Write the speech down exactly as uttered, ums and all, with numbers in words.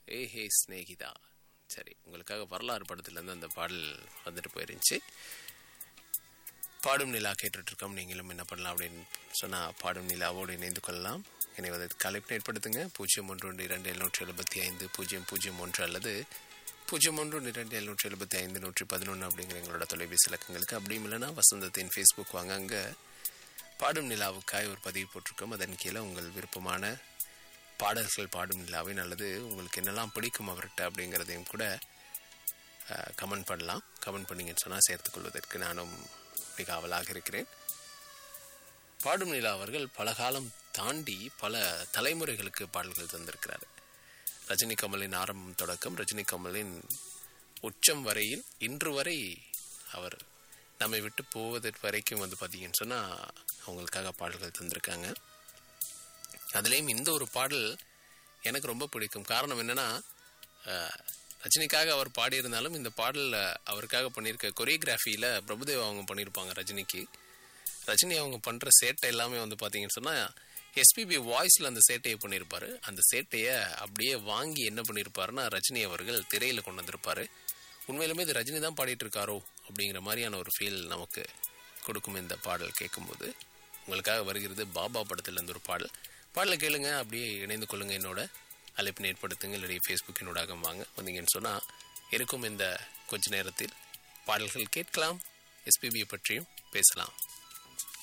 ஏ ஹே ஸ்நேகிதா. சரி, உங்களுக்காக வரலாறு படத்துலேருந்து அந்த பாடல் வந்துட்டு போயிருந்துச்சு. பாடும் நிலா கேட்டுட்ருக்கோம். நீங்களும் என்ன பண்ணலாம் அப்படின்னு சொன்னால் பாடும் நிலாவோடு இணைந்து கொள்ளலாம். இணைவதற்கு அழைப்பு ஏற்படுத்துங்க. பூஜ்ஜியம் ஒன்று ஒன்று இரண்டு எழுநூற்றி எழுபத்தி ஐந்து பூஜ்ஜியம் பூஜ்ஜியம் ஒன்று அல்லது பூஜ்ஜியம் ஒன்று ஒன்று இரண்டு எழுநூற்றி எழுபத்தி ஐந்து நூற்றி பதினொன்று அப்படிங்கிற எங்களோட தொலைபேசி இலக்கங்களுக்கு. அப்படியும் இல்லைனா வசந்தத்தின் ஃபேஸ்புக் வாங்க, அங்கே பாடும் நிலாவுக்காய் ஒரு பதிவு போட்டிருக்கோம். அதன் கீழே உங்கள் விருப்பமான பாடல்கள் பாடும் நிலாவின் அல்லது உங்களுக்கு என்னெல்லாம் பிடிக்கும் அவர்கிட்ட அப்படிங்கிறதையும் கூட கமெண்ட் பண்ணலாம். கமெண்ட் பண்ணிங்கன்னு சொன்னால் சேர்த்துக்கொள்வதற்கு நானும் மிக ஆவலாக இருக்கிறேன். பாடும் நிலா அவர்கள் பல காலம் தாண்டி பல தலைமுறைகளுக்கு பாடல்கள் தந்திருக்கிறார். ரஜினி கமலின் ஆரம்பம் தொடக்கம் ரஜினி கமலின் உச்சம் வரையில் இன்று வரை அவர் நம்மை விட்டு போவதற்கு வரைக்கும் வந்து பார்த்தீங்கன்னு சொன்னால் அவங்களுக்காக பாடல்கள் தந்திருக்காங்க. அதுலேயும் இந்த ஒரு பாடல் எனக்கு ரொம்ப பிடிக்கும். காரணம் என்னென்னா, ரஜினிக்காக அவர் பாடியிருந்தாலும் இந்த பாடலில் அவருக்காக பண்ணியிருக்க கொரியோகிராஃபியில் பிரபுதேவா அவங்க பண்ணியிருப்பாங்க ரஜினிக்கு. ரஜினி அவங்க பண்ணுற சேட்டை எல்லாமே வந்து பார்த்தீங்கன்னு சொன்னால் எஸ்பிபி வாய்ஸில் அந்த சேட்டையை பண்ணியிருப்பார். அந்த சேட்டையை அப்படியே வாங்கி என்ன பண்ணியிருப்பாருன்னா ரஜினி அவர்கள் திரையில் கொண்டு வந்திருப்பார். உண்மையிலுமே இது ரஜினி தான் பாடிட்டு இருக்காரோ அப்படிங்கிற மாதிரியான ஒரு ஃபீல் நமக்கு கொடுக்கும் இந்த பாடல் கேட்கும்போது. உங்களுக்காக வருகிறது பாபா படத்துலேருந்து ஒரு பாடல். பாடலை கேளுங்க, அப்படியே இணைந்து கொள்ளுங்கள். என்னோட அழைப்பினை ஏற்படுத்துங்க. இல்லை ஃபேஸ்புக் என்னோடாக வாங்க. வந்தீங்கன்னு சொன்னால் இருக்கும் இந்த கொஞ்ச நேரத்தில் பாடல்கள் கேட்கலாம், எஸ்பிபியை பற்றியும் பேசலாம்.